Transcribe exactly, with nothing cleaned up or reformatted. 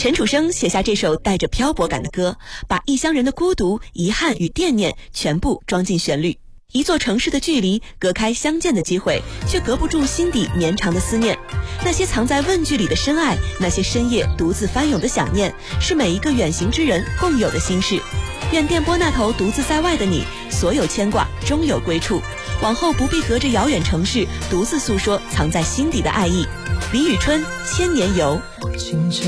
陈楚生写下这首带着漂泊感的歌，把异乡人的孤独、遗憾与惦念全部装进旋律。一座城市的距离隔开相见的机会，却隔不住心底绵长的思念。那些藏在问句里的深爱，那些深夜独自翻涌的想念，是每一个远行之人共有的心事。愿电波那头独自在外的你，所有牵挂终有归处，往后不必隔着遥远城市独自诉说藏在心底的爱意。李宇春，千年游。